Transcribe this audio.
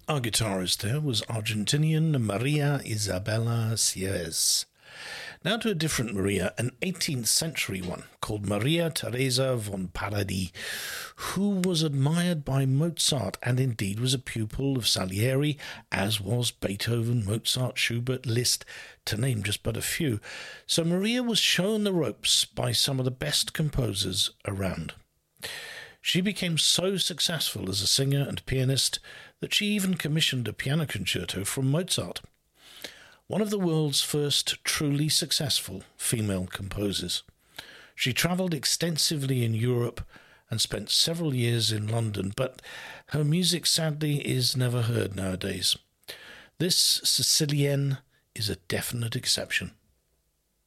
Our guitarist there was Argentinian Maria Isabella Sierres. Now to a different Maria, an 18th century one called Maria Teresa von Paradis, who was admired by Mozart and indeed was a pupil of Salieri, as was Beethoven, Mozart, Schubert, Liszt, to name just but a few. So Maria was shown the ropes by some of the best composers around. She became so successful as a singer and pianist that she even commissioned a piano concerto from Mozart. One of the world's first truly successful female composers. She travelled extensively in Europe and spent several years in London, but her music sadly is never heard nowadays. This Sicilienne is a definite exception.